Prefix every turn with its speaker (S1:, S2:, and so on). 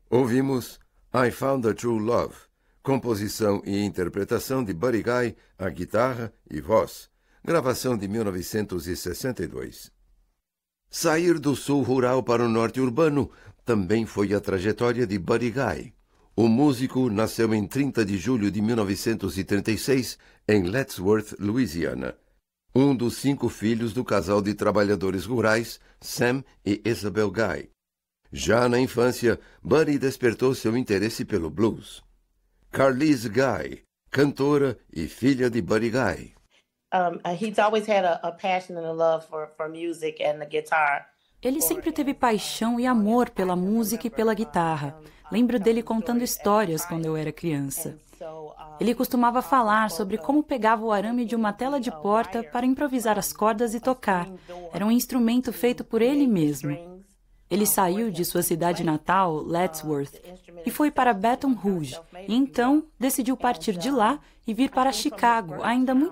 S1: Ouvimos I Found a True Love, composição e interpretação de Buddy Guy, a guitarra e voz, gravação de 1962. Sair do sul rural para o norte urbano também foi a trajetória de Buddy Guy. O músico nasceu em 30 de julho de 1936 em Lettsworth, Louisiana. Um dos 5 filhos do casal de trabalhadores rurais, Sam e Isabel Guy. Já na infância, Buddy despertou seu interesse pelo blues. Carlise Guy, cantora e filha de Buddy Guy.
S2: He's always had a passion and a love for music and the guitar.
S3: Ele sempre teve paixão e amor pela música e pela guitarra. Lembro dele contando histórias quando eu era criança. Ele costumava falar sobre como pegava o arame de uma tela de porta para improvisar as cordas e tocar. Era um instrumento feito por ele mesmo. Ele saiu de sua cidade natal, Lettsworth, e foi para Baton Rouge. E então decidiu partir de lá e vir para Chicago, ainda muito